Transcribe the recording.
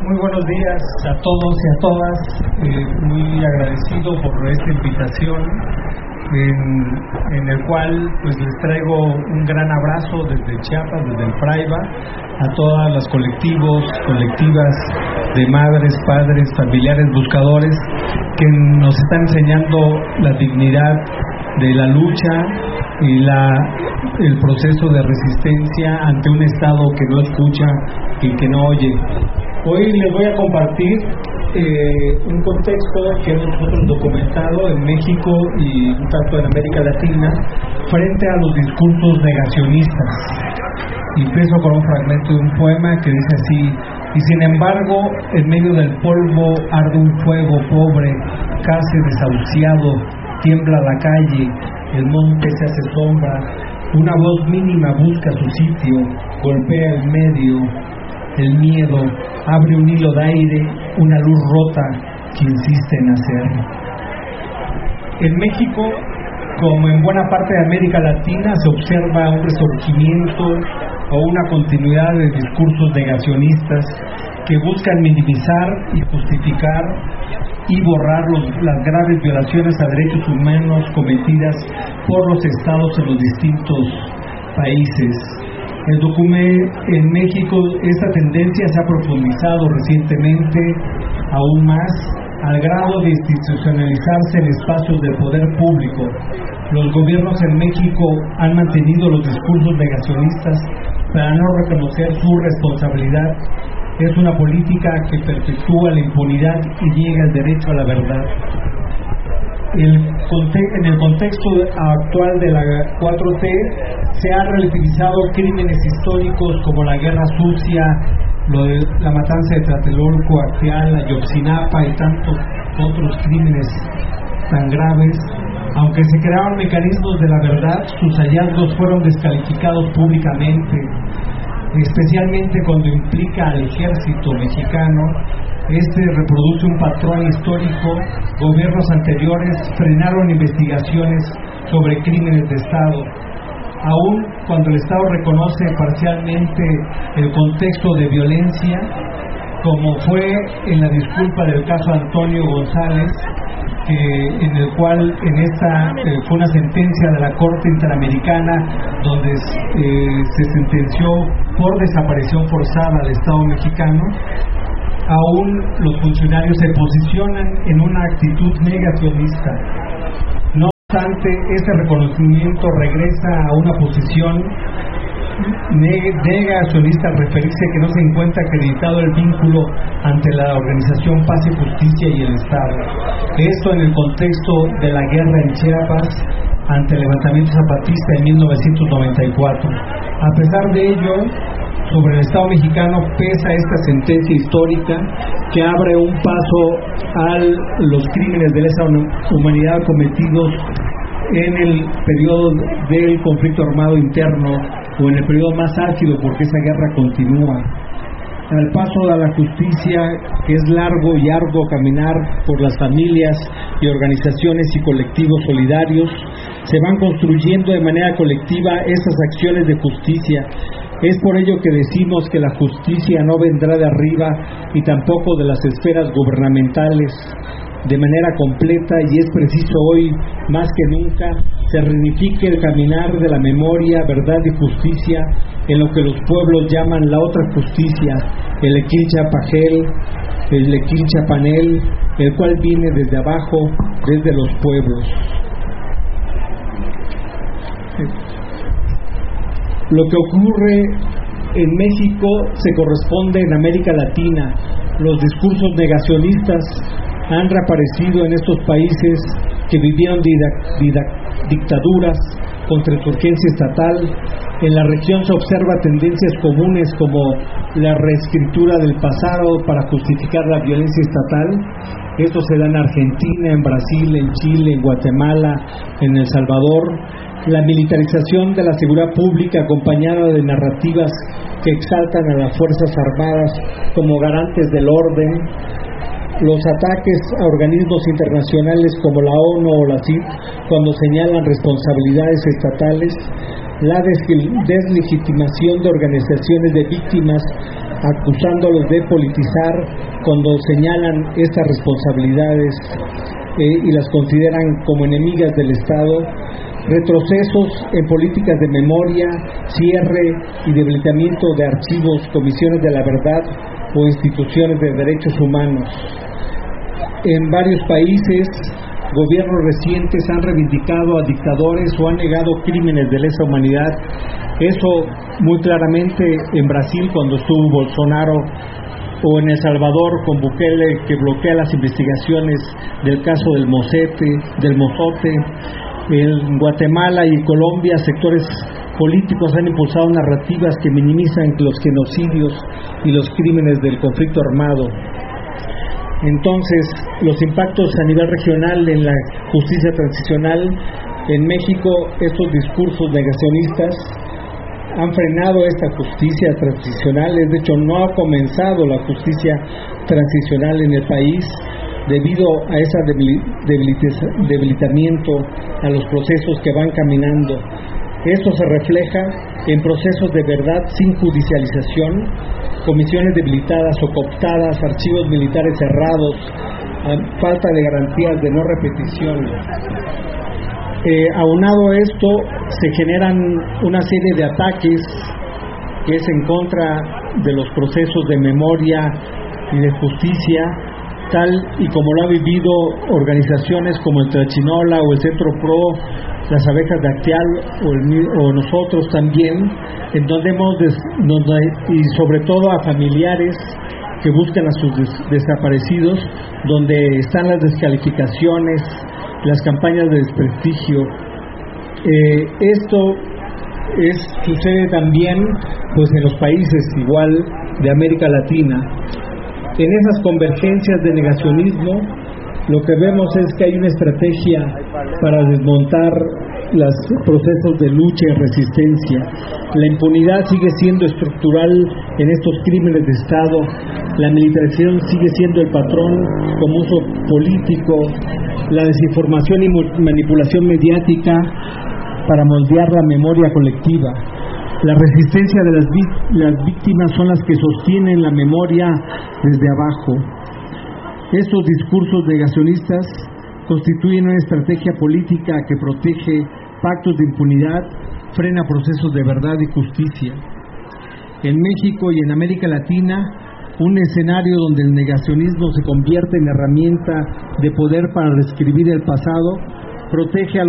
Muy buenos días a todos y a todas. Muy agradecido por esta invitación en el cual pues les traigo un gran abrazo desde Chiapas, desde el Fraiba, a todas las colectivos, colectivas de madres, padres, familiares, buscadores que nos están enseñando la dignidad de la lucha y el proceso de resistencia ante un Estado que no escucha y que no oye. Hoy les voy a compartir un contexto que hemos nosotros documentado en México y tanto en América Latina frente a los discursos negacionistas. Y empiezo con un fragmento de un poema que dice así: y sin embargo, en medio del polvo arde un fuego pobre, casi desahuciado, tiembla la calle, el monte se hace sombra, una voz mínima busca su sitio, golpea el medio, el miedo abre un hilo de aire, una luz rota que insiste en hacer. En México, como en buena parte de América Latina, se observa un resurgimiento o una continuidad de discursos negacionistas que buscan minimizar y justificar y borrar las graves violaciones a derechos humanos cometidas por los estados en los distintos países. En México esta tendencia se ha profundizado recientemente aún más, al grado de institucionalizarse en espacios del poder público. Los gobiernos en México han mantenido los discursos negacionistas para no reconocer su responsabilidad. Es una política que perpetúa la impunidad y niega el derecho a la verdad. En el contexto actual de la 4T se han relativizado crímenes históricos como la Guerra Sucia, la matanza de Tlatelolco, Acteal, Ayotzinapa y tantos otros crímenes tan graves. Aunque se crearon mecanismos de la verdad, sus hallazgos fueron descalificados públicamente, especialmente cuando implica al ejército mexicano. Este reproduce un patrón histórico. Gobiernos anteriores frenaron investigaciones sobre crímenes de Estado. Aún cuando el Estado reconoce parcialmente el contexto de violencia, como fue en la disculpa del caso Antonio González, en el cual fue una sentencia de la Corte Interamericana donde se sentenció por desaparición forzada al Estado mexicano. Aún los funcionarios se posicionan en una actitud negacionista. No obstante, este reconocimiento regresa a una posición negacionista al referirse que no se encuentra acreditado el vínculo ante la organización Paz y Justicia y el Estado. Esto en el contexto de la guerra en Chiapas ante el levantamiento zapatista en 1994. A pesar de ello, sobre el Estado mexicano pesa esta sentencia histórica que abre un paso a los crímenes de lesa humanidad cometidos en el periodo del conflicto armado interno o en el periodo más álgido, porque esa guerra continúa. Al paso de la justicia, que es largo y arduo caminar por las familias y organizaciones y colectivos solidarios, se van construyendo de manera colectiva esas acciones de justicia. Es por ello que decimos que la justicia no vendrá de arriba y tampoco de las esferas gubernamentales de manera completa, y es preciso hoy más que nunca se reunifique el caminar de la memoria, verdad y justicia en lo que los pueblos llaman la otra justicia, el Equilchapajel, el Equilchapanel, el cual viene desde abajo, desde los pueblos. Lo que ocurre en México se corresponde en América Latina. Los discursos negacionistas han reaparecido en estos países que vivieron dictaduras contra insurgencia estatal. En la región se observa tendencias comunes como la reescritura del pasado para justificar la violencia estatal. Esto se da en Argentina, en Brasil, en Chile, en Guatemala, en El Salvador. La militarización de la seguridad pública acompañada de narrativas que exaltan a las Fuerzas Armadas como garantes del orden. Los ataques a organismos internacionales como la ONU o la CID cuando señalan responsabilidades estatales. La deslegitimación de organizaciones de víctimas acusándolos de politizar cuando señalan estas responsabilidades y las consideran como enemigas del Estado, retrocesos en políticas de memoria, cierre y debilitamiento de archivos, comisiones de la verdad o instituciones de derechos humanos. En varios países, gobiernos recientes han reivindicado a dictadores o han negado crímenes de lesa humanidad. Eso muy claramente en Brasil cuando estuvo Bolsonaro, o en El Salvador con Bukele, que bloquea las investigaciones del caso del Mozote. En Guatemala y Colombia, sectores políticos han impulsado narrativas que minimizan los genocidios y los crímenes del conflicto armado. Entonces, los impactos a nivel regional en la justicia transicional en México, estos discursos negacionistas han frenado esta justicia transicional. De hecho, no ha comenzado la justicia transicional en el país debido a ese debilitamiento a los procesos que van caminando. Esto se refleja en procesos de verdad sin judicialización, comisiones debilitadas o cooptadas, archivos militares cerrados, falta de garantías de no repetición. Aunado a esto, se generan una serie de ataques que es en contra de los procesos de memoria y de justicia, tal y como lo han vivido organizaciones como el Trachinola o el Centro Pro, las abejas de Acteal o nosotros también, en donde y sobre todo a familiares que buscan a sus desaparecidos, donde están las descalificaciones, las campañas de desprestigio. Esto sucede también pues en los países igual de América Latina. En esas convergencias de negacionismo, lo que vemos es que hay una estrategia para desmontar los procesos de lucha y resistencia. La impunidad sigue siendo estructural en estos crímenes de Estado. La militarización sigue siendo el patrón como uso político. La desinformación y manipulación mediática para moldear la memoria colectiva. La resistencia de las víctimas son las que sostienen la memoria desde abajo. Estos discursos negacionistas constituyen una estrategia política que protege pactos de impunidad, frena procesos de verdad y justicia. En México y en América Latina, un escenario donde el negacionismo se convierte en herramienta de poder para reescribir el pasado, protege a